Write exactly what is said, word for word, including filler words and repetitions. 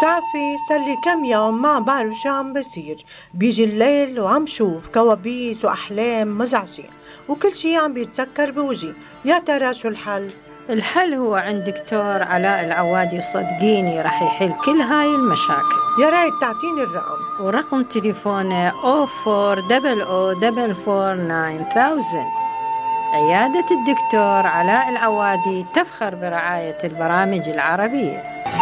بتعرفي صار لي كم يوم ما بعرف شو عم بصير، بيجي الليل وعم شوف كوابيس وأحلام مزعجة وكل شي عم بيتسكر بوجهي. يا ترى شو الحل؟ الحل هو عند دكتور علاء العوادي، وصدقيني رح يحل كل هاي المشاكل. يا ريت تعطيني الرقم. ورقم تليفونه أو فور دبل أو دبل فور ناين ثاوزند. عيادة الدكتور علاء العوادي تفخر برعاية البرامج العربية.